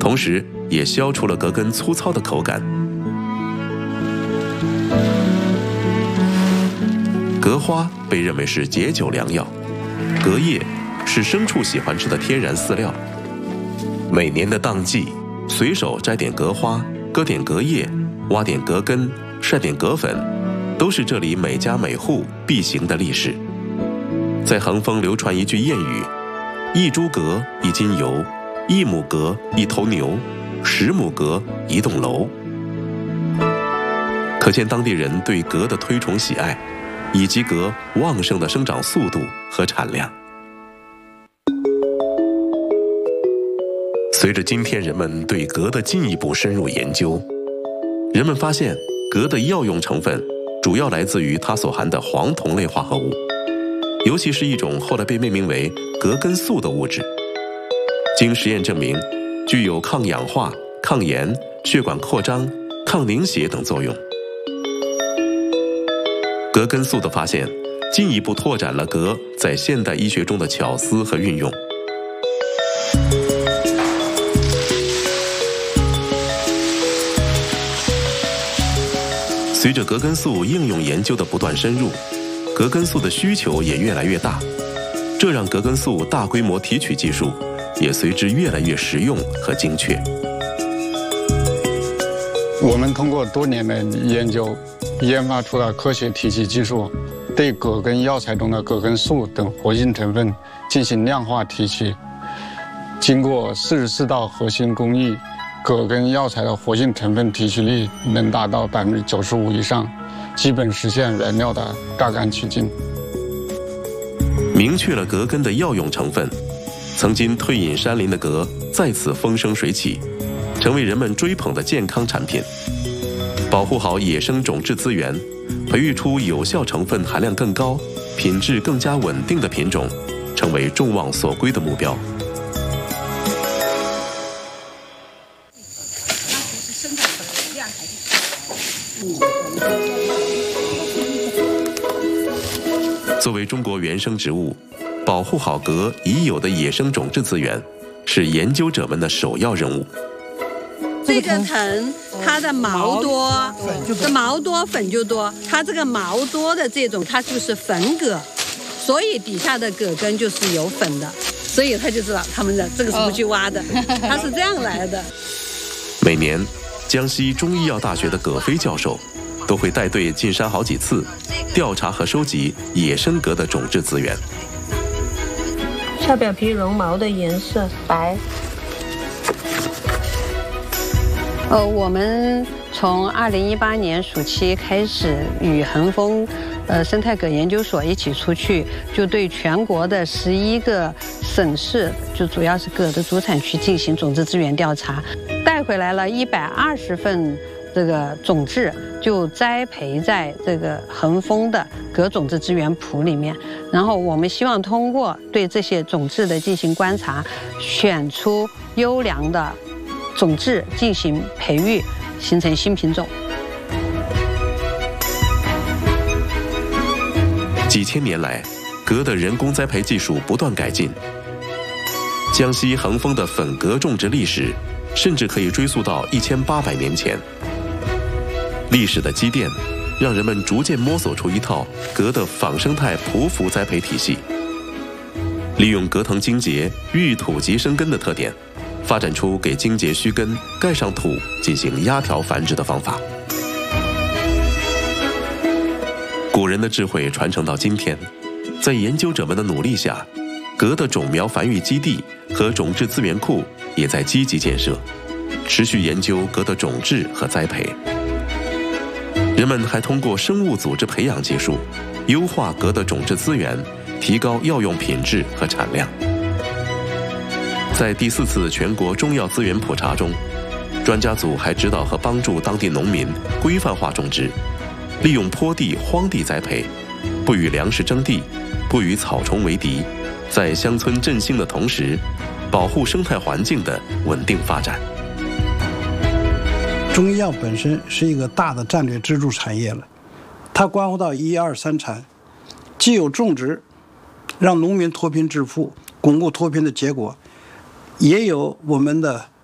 同时也消除了葛根粗糙的口感。葛花被认为是解酒良药，葛叶是牲畜喜欢吃的天然饲料。每年的当季，随手摘点葛花，割点葛叶，挖点葛根，晒点葛粉，都是这里每家每户必行的历史。在恒丰流传一句谚语：一株葛一斤油，一亩葛一头牛，10亩葛一栋楼。可见当地人对葛的推崇喜爱，以及葛旺盛的生长速度和产量。随着今天人们对葛的进一步深入研究，人们发现葛的药用成分主要来自于它所含的黄酮类化合物，尤其是一种后来被命名为葛根素的物质。经实验证明，具有抗氧化、抗炎、血管扩张、抗凝血等作用。葛根素的发现进一步拓展了葛在现代医学中的巧思和运用。随着葛根素应用研究的不断深入，葛根素的需求也越来越大，这让葛根素大规模提取技术也随之越来越实用和精确。 我们通过多年的研究，研发出了科学提取技术，对葛根药材中的葛根素等活性成分进行量化提取。经过44道核心工艺，葛根药材的活性成分提取率能达到95%以上，基本实现原料的榨干取净。 明确了葛根的药用成分，曾经退隐山林的葛再次风生水起，成为人们追捧的健康产品。保护好野生种质资源，培育出有效成分含量更高、品质更加稳定的品种，成为众望所归的目标。作为中国原生植物，保护好葛已有的野生种质资源，是研究者们的首要任务。 这个藤它的毛多，毛多粉就多，它这个毛多的这种它就是粉葛，所以底下的葛根就是有粉的，所以他就知道他们的这个是不去挖的，它是这样来的。 每年，江西中医药大学的葛飞教授都会带队进山好几次，调查和收集野生葛的种质资源。 下表皮绒毛的颜色白。 我们从2018年暑期开始与恒丰生态葛研究所一起出去，就对全国的11个省市，就主要是葛的主产区进行种质资源调查，带回来了120份这个种质，就栽培在这个恒丰的葛种质资源谱里面。然后我们希望通过对这些种质的进行观察，选出优良的种质进行培育，形成新品种。 几千年来，葛的人工栽培技术不断改进。江西恒丰的粉葛种植历史，甚至可以追溯到1800年前。历史的积淀，让人们逐渐摸索出一套葛的仿生态匍匐栽培体系，利用葛藤茎节遇土即生根的特点，发展出给茎节须根盖上土进行压条繁殖的方法。古人的智慧传承到今天，在研究者们的努力下，葛的种苗繁育基地和种质资源库也在积极建设，持续研究葛的种质和栽培。人们还通过生物组织培养技术，优化葛的种质资源，提高药用品质和产量。在第4次全国中药资源普查中，专家组还指导和帮助当地农民规范化种植，利用坡地、荒地栽培，不与粮食争地，不与草虫为敌，在乡村振兴的同时，保护生态环境的稳定发展。 中医药本身是一个大的战略支柱产业了，它关乎到1、2、3产，既有种植，让农民脱贫致富，巩固脱贫的结果，也有我们的